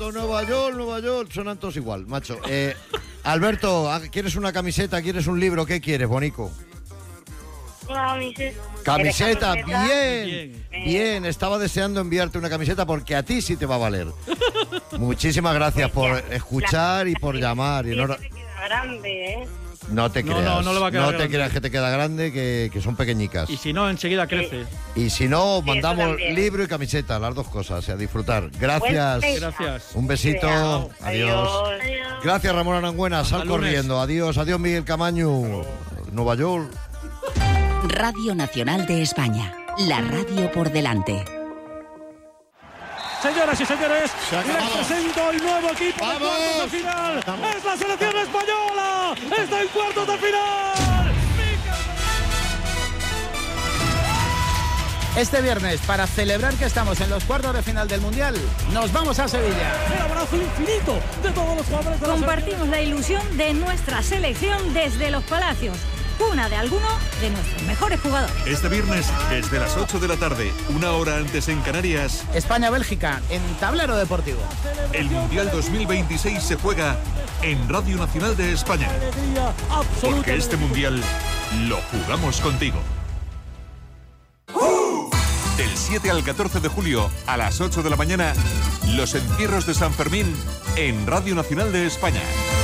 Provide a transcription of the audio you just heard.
Toronto, Nueva York, suenan todos igual, macho. Alberto, ¿quieres una camiseta? ¿Quieres un libro? ¿Qué quieres, bonico? Una Camiseta, bien. Estaba deseando enviarte una camiseta porque a ti sí te va a valer. Muchísimas gracias por escuchar y por llamar. Y grande, no te creas, no le va a quedar grande. Te creas que te queda grande, que son pequeñicas. Y si no, enseguida crece. Y si no, mandamos libro y camiseta, las dos cosas, a disfrutar. Gracias. Gracias. Un besito. Adiós. Gracias, Ramón Arangüena. Sal corriendo. Adiós, Miguel Camaño. Nueva York. Radio Nacional de España. La radio por delante. Señoras y señores, les presento el nuevo equipo de cuartos de final. ¡Es la selección española! ¡Está en cuartos de final! Este viernes, para celebrar que estamos en los cuartos de final del Mundial, nos vamos a Sevilla. El abrazo infinito de todos los jugadores de la Compartimos la ilusión de nuestra selección desde los Palacios. Cuna de alguno de nuestros mejores jugadores. Este viernes, desde las 8 de la tarde, una hora antes en Canarias, España-Bélgica, en Tablero Deportivo. El Mundial 2026 se juega en Radio Nacional de España. Porque este Mundial lo jugamos contigo. Del 7 al 14 de julio, a las 8 de la mañana, los encierros de San Fermín en Radio Nacional de España.